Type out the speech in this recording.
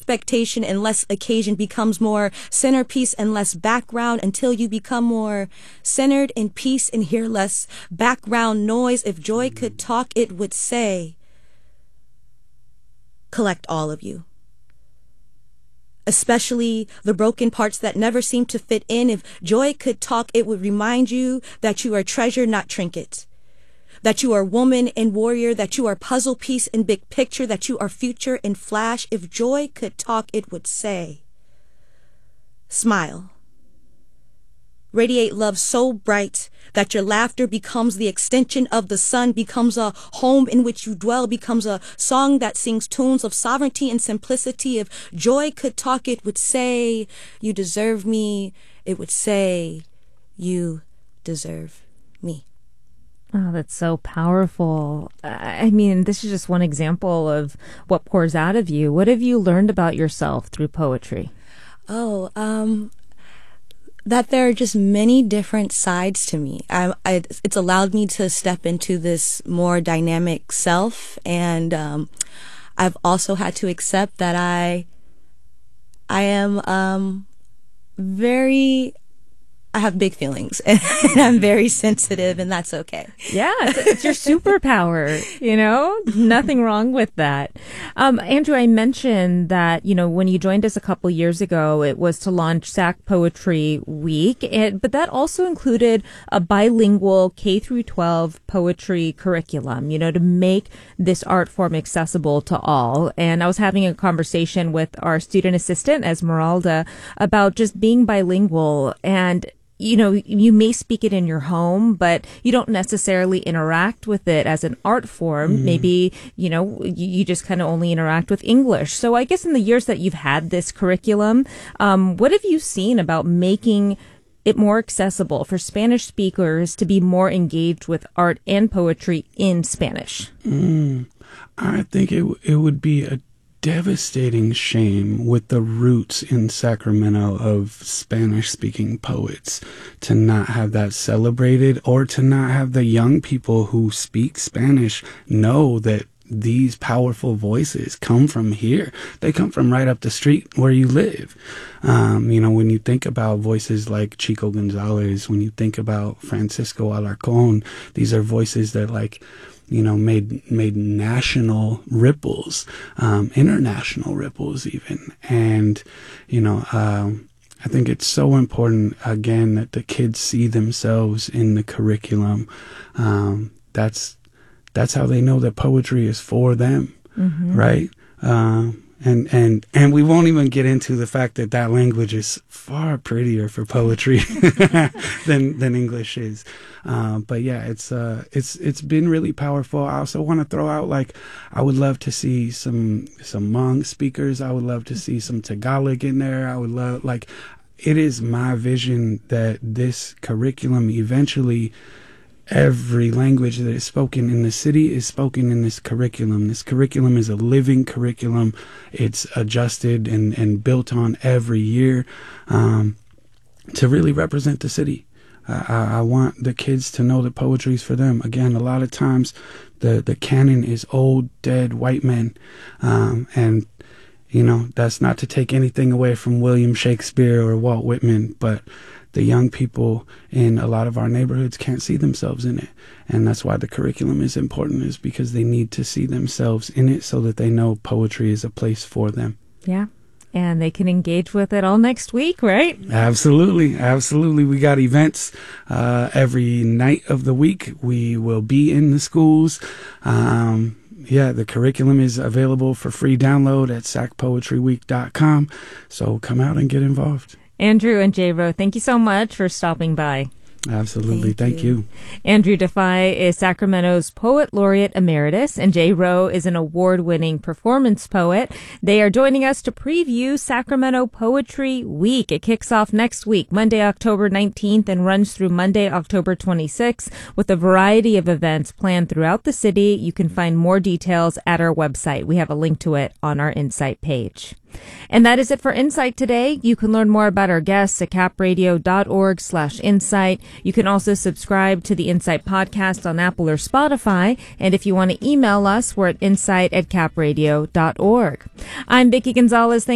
expectation and less occasion becomes more centerpiece and less background until you become more centered in peace and hear less background noise. If joy could talk, it would say, collect all of you. Especially the broken parts that never seem to fit in. If joy could talk, it would remind you that you are treasure, not trinket. That you are woman and warrior, that you are puzzle piece and big picture, that you are future and flash. If joy could talk, it would say, smile. Radiate love so bright that your laughter becomes the extension of the sun, becomes a home in which you dwell, becomes a song that sings tunes of sovereignty and simplicity. If joy could talk, it would say, you deserve me. It would say, you deserve me. Oh, that's so powerful. I mean, this is just one example of what pours out of you. What have you learned about yourself through poetry? That there are just many different sides to me. It's allowed me to step into this more dynamic self, and I've also had to accept that I am I have big feelings and I'm very sensitive, and that's okay. Yeah, it's your superpower, nothing wrong with that. Andrew, I mentioned that, when you joined us a couple years ago, it was to launch SAC Poetry Week, but that also included a bilingual K through 12 poetry curriculum, to make this art form accessible to all. And I was having a conversation with our student assistant, Esmeralda, about just being bilingual, and you may speak it in your home, but you don't necessarily interact with it as an art form. Maybe, you just kind of only interact with English. So I guess in the years that you've had this curriculum, what have you seen about making it more accessible for Spanish speakers to be more engaged with art and poetry in Spanish? I think it would be a devastating shame with the roots in Sacramento of Spanish-speaking poets to not have that celebrated, or to not have the young people who speak Spanish know that these powerful voices come from here. They come from right up the street where you live. When you think about voices like Chico Gonzalez, when you think about Francisco Alarcón, these are voices that made national ripples, international ripples even. And, I think it's so important, again, that the kids see themselves in the curriculum. That's how they know that poetry is for them, right? And we won't even get into the fact that language is far prettier for poetry than English is. But yeah, it's been really powerful. I also want to throw out, I would love to see some Hmong speakers. I would love to see some Tagalog in there. I would love, it is my vision that this curriculum eventually, every language that is spoken in the city is spoken in this curriculum. This curriculum is a living curriculum. It's adjusted and built on every year to really represent the city. I want the kids to know that poetry is for them. Again, a lot of times the canon is old, dead white men. And, that's not to take anything away from William Shakespeare or Walt Whitman, but the young people in a lot of our neighborhoods can't see themselves in it. And that's why the curriculum is important, is because they need to see themselves in it so that they know poetry is a place for them. Yeah. And they can engage with it all next week, right? Absolutely. Absolutely. We got events every night of the week. We will be in the schools. The curriculum is available for free download at sacpoetryweek.com. So come out and get involved. Andrew and J-Ro, thank you so much for stopping by. Absolutely. Thank you. Andrew Defy is Sacramento's Poet Laureate Emeritus, and J-Ro is an award-winning performance poet. They are joining us to preview Sacramento Poetry Week. It kicks off next week, Monday, October 19th, and runs through Monday, October 26th, with a variety of events planned throughout the city. You can find more details at our website. We have a link to it on our Insight page. And that is it for Insight today. You can learn more about our guests at capradio.org/insight. You can also subscribe to the Insight podcast on Apple or Spotify. And if you want to email us, we're at insight@capradio.org. I'm Vicki Gonzalez.